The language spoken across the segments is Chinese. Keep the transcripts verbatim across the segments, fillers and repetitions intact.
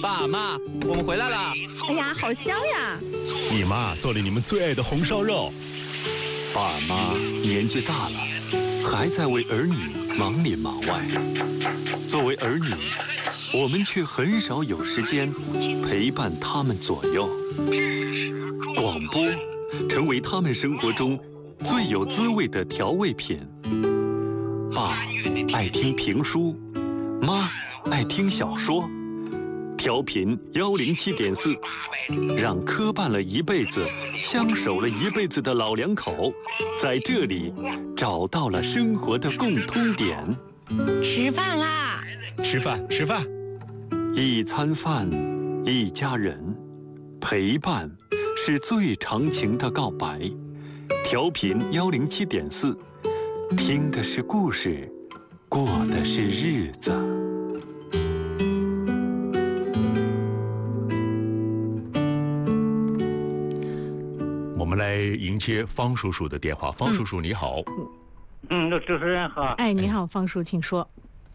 爸妈，我们回来了。 哎呀，好香呀！ 你妈做了你们最爱的红烧肉。 爸妈年纪大了，还在为儿女忙里忙外。作为儿女，我们却很少有时间陪伴他们左右。广播成为他们生活中最有滋味的调味品。爸爱听评书，妈爱听小说。调频幺零七点四，让磕绊了一辈子、相守了一辈子的老两口，在这里找到了生活的共通点。 吃饭啦！ 吃饭，吃饭。 一餐饭，一家人，陪伴是最长情的告白。调频幺零七点四，听的是故事，过的是日子。 我们来迎接方叔叔的电话。方叔叔你好。 嗯，主持人好。 哎，你好，方叔，请说。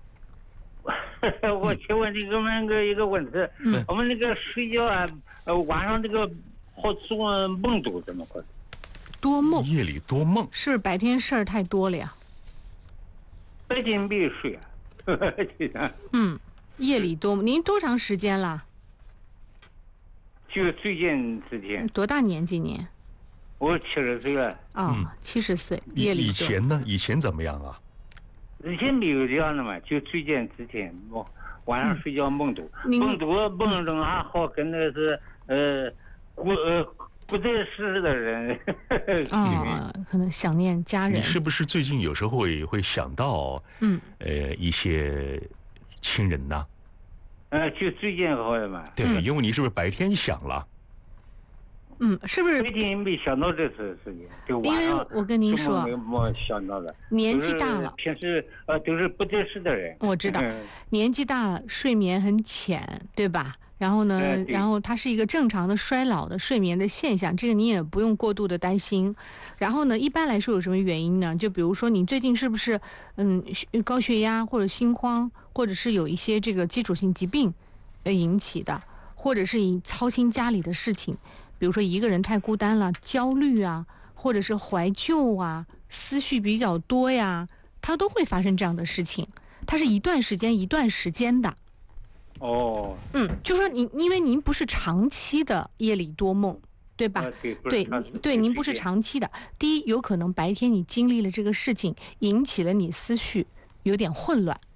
我请问你们那个一个问题，嗯、我们那个睡觉啊，呃，晚上这个好做梦都怎么回事？ 多梦？ 夜里多梦？ 是不是白天事儿太多了呀？ 白天没睡啊。 嗯，夜里多梦，您多长时间了？ 就最近之前。 多大年纪您？ 我七十岁了。 哦，七十岁，夜里。 以前呢？以前怎么样啊？ 以前没有这样的嘛，就最近之前，我晚上睡觉梦多， 嗯、 梦多梦中还好跟那是呃不呃不在世的人。 哦，可能想念家人。 你是不是最近有时候会会想到嗯呃一些亲人呢？ 呃，就最近好的嘛。 对，嗯、因为你是不是白天想了？ 嗯，是不是？ 最近没想到这次事情，就晚上。 因为我跟您说， 没没想到的。 年纪大了， 平时呃都是不得势的人。 我知道，嗯、年纪大了，睡眠很浅，对吧？然后呢， 呃、 然后它是一个正常的衰老的睡眠的现象，这个你也不用过度的担心。然后呢，一般来说有什么原因呢？就比如说你最近是不是嗯高血压或者心慌，或者是有一些这个基础性疾病呃引起的，或者是你操心家里的事情。比如说一个人太孤单了，焦虑啊，或者是怀旧啊，思绪比较多呀，它都会发生这样的事情。它是一段时间一段时间的。 哦。 嗯，就说您，因为您不是长期的夜里多梦，对吧？ 啊、对对对，您不是长期的。第一，有可能白天你经历了这个事情，引起了你思绪有点混乱。